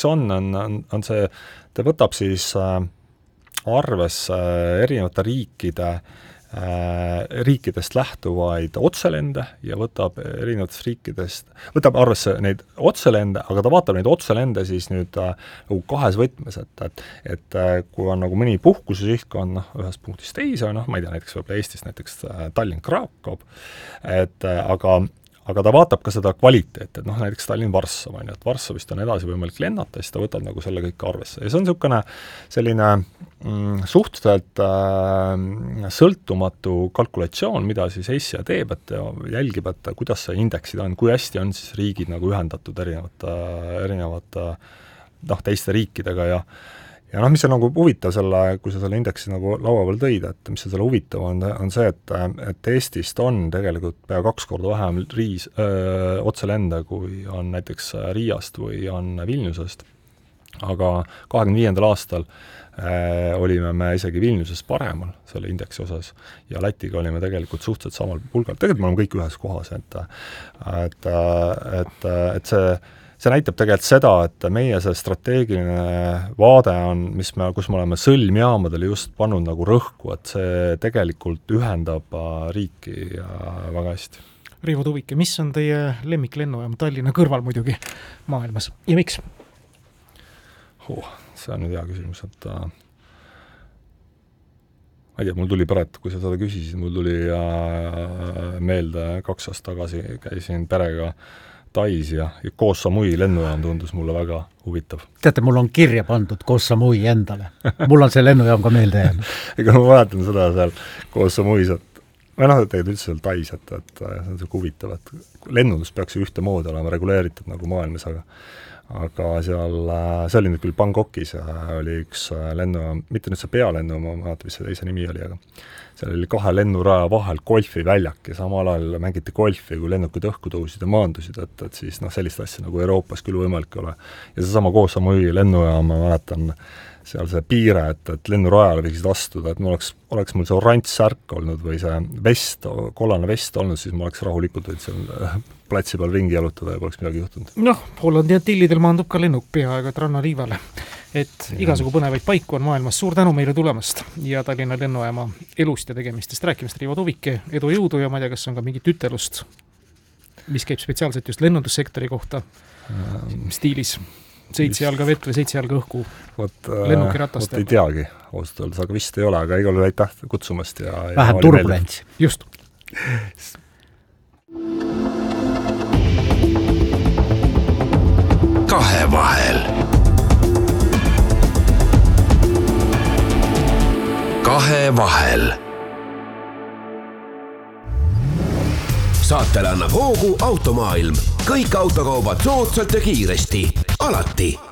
on see, ta võtab siis arvesse erinevate riikidest lähtuvaid otselende ja võtab erinevatest riikidest, võtab arvesse neid otselende, aga ta vaatab neid otselende siis nüüd nagu kahes võtmes, et kui on nagu mõni puhkusesihtkoon ühest punktist teise, ma ei tea, näiteks võib-olla Eestis näiteks Tallinn-Krakow, aga ta vaatab ka seda kvaliteeti, et näiteks Tallinn-Varssav, et Varssavist on edasi võimalik lennata, siis ta võtab nagu selle kõik arvesse. Ja see on niisugune selline suhteliselt sõltumatu kalkulatsioon, mida siis EISA teeb, et jälgib, et kuidas see indeksid on, kui hästi on siis riigid nagu ühendatud erinevate teiste riikidega ja mis on nagu huvitav kui sa selle indeksi nagu laua peal tõid, et mis selle huvitav on see, et Eestist on tegelikult pea 2 korda vähem otselende, kui on näiteks Riiast või on Vilniusest. Aga 25. aastal olime me isegi Vilniuses paremal selle indeksi osas ja Lätiga olime tegelikult suhteliselt samal pulgal. Tegelikult me oleme kõik ühes kohas, et see näitab tegelikult seda, et meie see strateegiline vaade on, kus me oleme sõlmjaamadele just pannud nagu rõhku, et see tegelikult ühendab riiki väga hästi. Riivo Tuvike, mis on teie lemmiklennujaam Tallinna kõrval muidugi maailmas ja miks? See on nüüd hea küsimus, et ma ei tea, mul tuli pärast, kui sa seda küsisid, mul tuli meelde 2 aastat tagasi käisin perega Tais ja Koh Samui lennujaam tundus mulle väga huvitav. Teate, mul on kirja pandud Koh Samui endale. Mul on see lennujaam ka meelde jäänud. Ega ma mäletan seda seal Koh Samuis, et tegelikult üldse seal Tais, et see on see huvitav, et lennundus peaks ju ühtemoodi olema reguleeritud nagu maailmas, aga seal, see oli nüüd küll Bangkokis ja oli üks lennujaam, mitte nüüd see pealennujaam, ma mäletan, mis see teise nimi oli, aga seal oli 2 lennuraja vahel golfiväljak ja samal ajal mängiti golfi, kui lennukid õhku tõusid ja maandusid, et siis sellist asja nagu Euroopas küll võimalik ole. Ja seesama Koh Samui lennujaam, ma mäletan seal see piire, et lennurajale võiksid astuda, et oleks mul see oranž särk olnud või see kollane vest olnud, siis ma oleks rahulikult võid seal platsi peal ringi jalutada ja poleks midagi juhtunud. Hollandi ja Tillidel maandub ka lennuk peaaegu rannariivale. Et igasugu põnevaid paiku on maailmas. Suur tänu meile tulemast ja Tallinna lennujaama elust ja tegemistest rääkimist, Riivo Tuvike, edu jõudu ja ma ei tea, kas on ka mingit ütelust, mis käib spetsiaalselt just lennundussektori kohta stiilis 7 jalga vett või 7 jalga õhku lennukiratast. Ei teagi ausalt öeldes, aga vist ei ole, aga igal juhul aitäh kutsumast. Vähem turbulents. Just. Kahevahel. Kahevahel. Saatele annab hoogu Automaailm. Kõik autokaubad soodsalt ja kiiresti. Alati.